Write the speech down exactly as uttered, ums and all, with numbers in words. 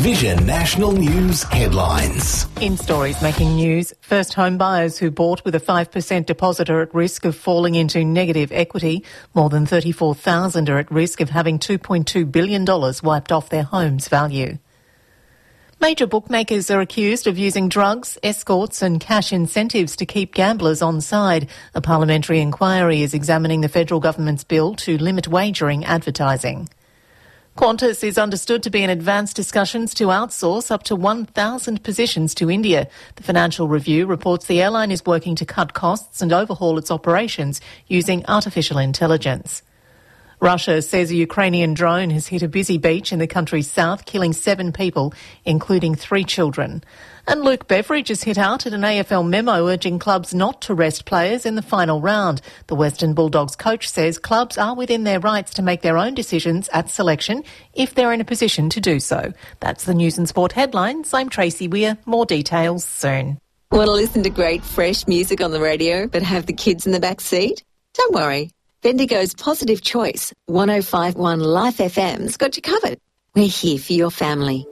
Vision National News headlines. In stories making news, first home buyers who bought with a five percent deposit are at risk of falling into negative equity. More than thirty-four thousand are at risk of having two point two billion dollars wiped off their home's value. Major bookmakers are accused of using drugs, escorts and cash incentives to keep gamblers on side. A parliamentary inquiry is examining the federal government's bill to limit wagering advertising. Qantas is understood to be in advanced discussions to outsource up to one thousand positions to India. The Financial Review reports the airline is working to cut costs and overhaul its operations using artificial intelligence. Russia says a Ukrainian drone has hit a busy beach in the country's south, killing seven people, including three children. And Luke Beveridge has hit out at an A F L memo urging clubs not to rest players in the final round. The Western Bulldogs coach says clubs are within their rights to make their own decisions at selection if they're in a position to do so. That's the News and Sport headlines. I'm Tracy Weir. More details soon. Want to listen to great fresh music on the radio but have the kids in the back seat? Don't worry. Bendigo's Positive Choice one oh five point one Life F M's got you covered. We're here for your family.